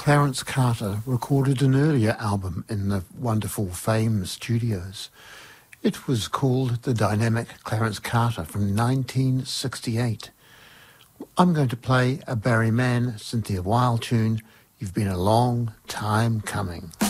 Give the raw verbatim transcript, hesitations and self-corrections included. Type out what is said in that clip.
Clarence Carter recorded an earlier album in the wonderful Fame Studios. It was called The Dynamic Clarence Carter from nineteen sixty-eight. I'm going to play a Barry Mann, Cynthia Weil tune, You've Been a Long Time Coming.